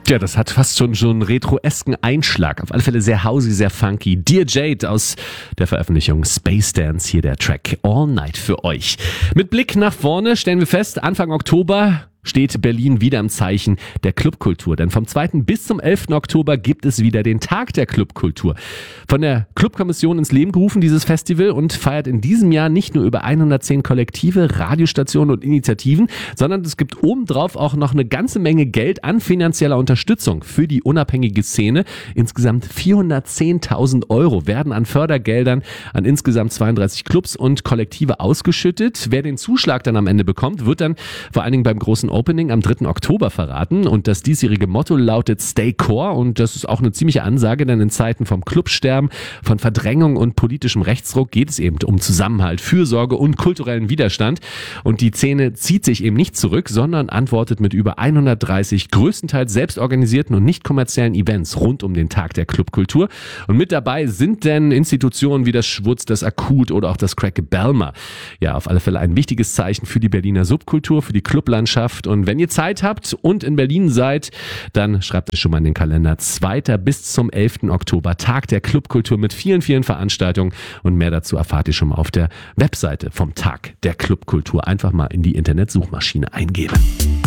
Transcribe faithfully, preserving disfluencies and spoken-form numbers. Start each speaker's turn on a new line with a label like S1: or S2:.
S1: Ja, das hat fast schon so einen retro-esken Einschlag. Auf alle Fälle sehr housey, sehr funky. Dear Jade aus der Veröffentlichung Space Dance, hier der Track All Night für euch. Mit Blick nach vorne stellen wir fest, Anfang Oktober steht Berlin wieder im Zeichen der Clubkultur. Denn vom zweiten bis zum elften Oktober gibt es wieder den Tag der Clubkultur. Von der Clubkommission ins Leben gerufen, dieses Festival, und feiert in diesem Jahr nicht nur über hundertzehn Kollektive, Radiostationen und Initiativen, sondern es gibt obendrauf auch noch eine ganze Menge Geld an finanzieller Unterstützung für die unabhängige Szene. Insgesamt vierhundertzehntausend Euro werden an Fördergeldern an insgesamt zweiunddreißig Clubs und Kollektive ausgeschüttet. Wer den Zuschlag dann am Ende bekommt, wird dann vor allen Dingen beim großen Opening am dritten Oktober verraten, und das diesjährige Motto lautet Stay Core, und das ist auch eine ziemliche Ansage, denn in Zeiten vom Clubsterben, von Verdrängung und politischem Rechtsruck geht es eben um Zusammenhalt, Fürsorge und kulturellen Widerstand, und die Szene zieht sich eben nicht zurück, sondern antwortet mit über hundertdreißig größtenteils selbstorganisierten und nicht kommerziellen Events rund um den Tag der Clubkultur, und mit dabei sind denn Institutionen wie das Schwutz, das Akut oder auch das Crack Belmer. Ja, auf alle Fälle ein wichtiges Zeichen für die Berliner Subkultur, für die Clublandschaft. Und wenn ihr Zeit habt und in Berlin seid, dann schreibt euch schon mal in den Kalender. zweiten bis zum elften Oktober, Tag der Clubkultur mit vielen, vielen Veranstaltungen, und mehr dazu erfahrt ihr schon mal auf der Webseite vom Tag der Clubkultur. Einfach mal in die Internetsuchmaschine eingeben.